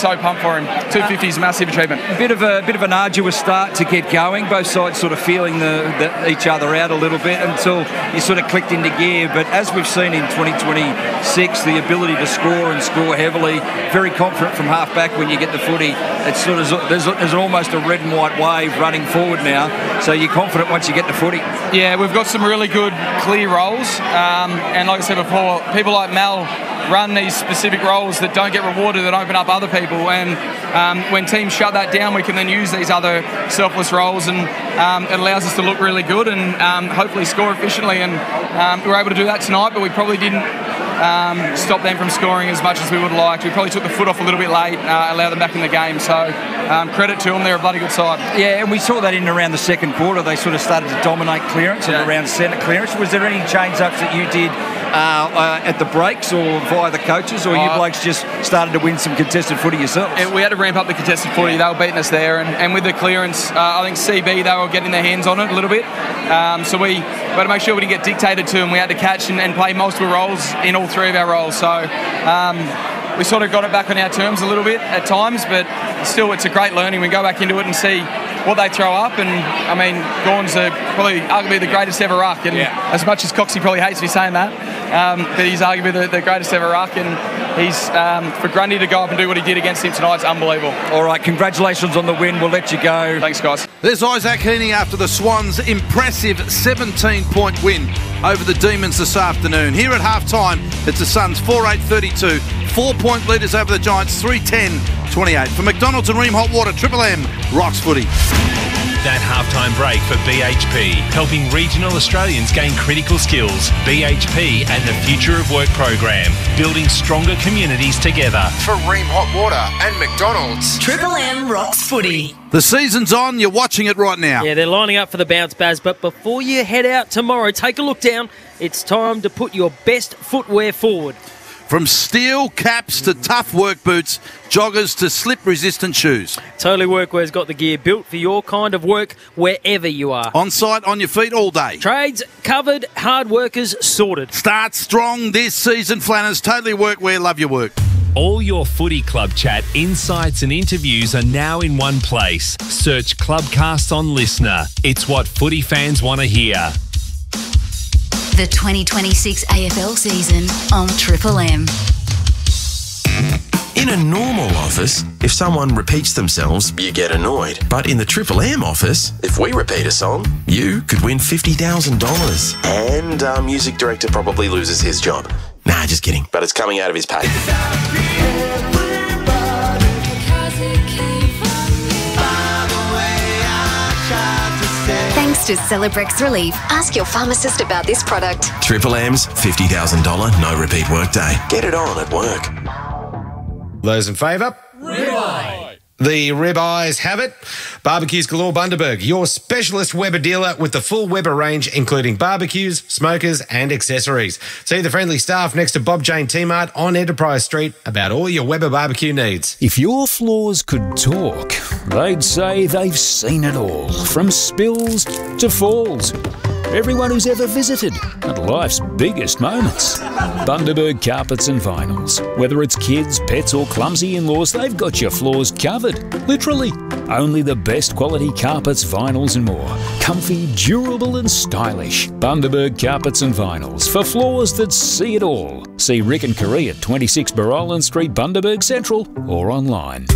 so pumped for him. 250 is a massive achievement. A bit of an arduous start to get going. Both sides sort of feeling each other out a little bit until you sort of clicked into gear. But as we've seen in 2026, the ability to score and score heavily, very confident from half back when you get the footy. It's sort of there's almost a red and white wave running forward now. So you're confident once you get the footy. Yeah, we've got some really good clear roles, and like I said before, people like Mal run these specific roles that don't get rewarded, that open up other people, and when teams shut that down, we can then use these other selfless roles, and it allows us to look really good and hopefully score efficiently, and we were able to do that tonight, but we probably didn't stop them from scoring as much as we would have liked. We probably took the foot off a little bit late, allowed them back in the game, so credit to them, they're a bloody good side. Yeah, and we saw that in around the second quarter. They sort of started to dominate clearance and around centre clearance. Was there any change-ups that you did at the breaks or via the coaches, or you blokes just started to win some contested footy yourselves? We had to ramp up the contested footy. They were beating us there, and with the clearance, I think CB, they were getting their hands on it a little bit, so we had to make sure we didn't get dictated to, and we had to catch and play multiple roles in all three of our roles. So we sort of got it back on our terms a little bit at times, but still it's a great learning. We go back into it and see what they throw up, and I mean, Gawn's probably arguably the greatest ever ruck, and as much as Coxie probably hates me saying that, but he's arguably the greatest ever ruck, and he's for Grundy to go up and do what he did against him tonight is unbelievable. All right, congratulations on the win. We'll let you go. Thanks, guys. There's Isaac Heaney after the Swans' impressive 17-point win over the Demons this afternoon. Here at half-time, it's the Suns 4-8-32, 4-point leaders over the Giants 3-10-28. For McDonald's and Ream Hot Water, Triple M rocks footy. That halftime break for BHP, helping regional Australians gain critical skills. BHP and the Future of Work program, building stronger communities together. For Ream Hot Water and McDonald's, Triple M rocks footy. The season's on, you're watching it right now. Yeah, they're lining up for the bounce, Baz, but before you head out tomorrow, take a look down. It's time to put your best footwear forward. From steel caps to tough work boots, joggers to slip-resistant shoes. Totally Workwear's got the gear built for your kind of work wherever you are. On site, on your feet all day. Trades covered, hard workers sorted. Start strong this season, Flanners. Totally Workwear, love your work. All your footy club chat, insights and interviews are now in one place. Search Clubcast on Listener. It's what footy fans want to hear. The 2026 AFL season on Triple M. in a normal office, if someone repeats themselves, you get annoyed. But in the Triple M office, if we repeat a song, you could win $50,000. And our music director probably loses his job. Nah, just kidding. But it's coming out of his pay. Thanks to Celebrex Relief. Ask your pharmacist about this product. Triple M's $50,000 no repeat workday. Get it on at work. Those in favour? Ribeye. The ribeyes have it. Barbecues Galore Bundaberg, your specialist Weber dealer with the full Weber range, including barbecues, smokers and accessories. See the friendly staff next to Bob Jane T-Mart on Enterprise Street about all your Weber barbecue needs. If your floors could talk, they'd say they've seen it all, from spills to falls. Everyone who's ever visited at life's biggest moments. Bundaberg Carpets and Vinyls. Whether it's kids, pets or clumsy in-laws, they've got your floors covered. Literally. Only the best quality carpets, vinyls and more. Comfy, durable and stylish. Bundaberg Carpets and Vinyls. For floors that see it all. See Rick and Corrie at 26 Barollan Street, Bundaberg Central or online.